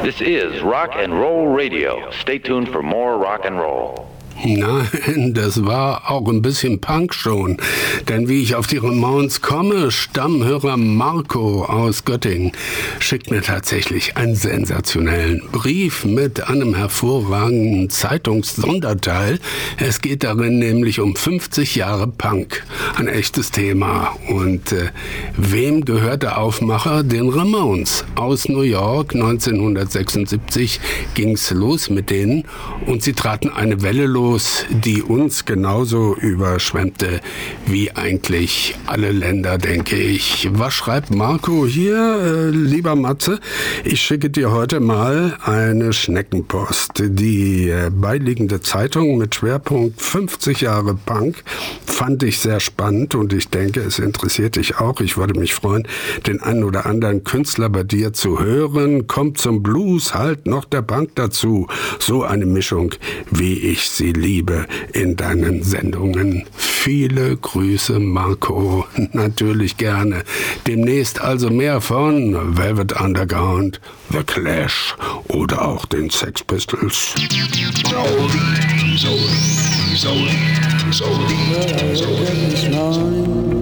This is Rock and Roll Radio. Stay tuned for more rock and roll. Nein, das war auch ein bisschen Punk schon. Denn wie ich auf die Ramones komme, Stammhörer Marco aus Göttingen schickt mir tatsächlich einen sensationellen Brief mit einem hervorragenden Zeitungssonderteil. Es geht darin nämlich um 50 Jahre Punk. Ein echtes Thema. Und wem gehört der Aufmacher? Den Ramones. Aus New York 1976 ging's los mit denen und sie traten eine Welle los, die uns genauso überschwemmte wie eigentlich alle Länder, denke ich. Was schreibt Marco hier? Lieber Matze, ich schicke dir heute mal eine Schneckenpost. Die beiliegende Zeitung mit Schwerpunkt 50 Jahre Punk fand ich sehr spannend und ich denke, es interessiert dich auch. Ich würde mich freuen, den einen oder anderen Künstler bei dir zu hören. Kommt zum Blues, halt noch der Punk dazu. So eine Mischung, wie ich sie liebe in deinen Sendungen. Viele Grüße, Marco. Natürlich gerne. Demnächst also mehr von Velvet Underground, The Clash oder auch den Sex Pistols. This morning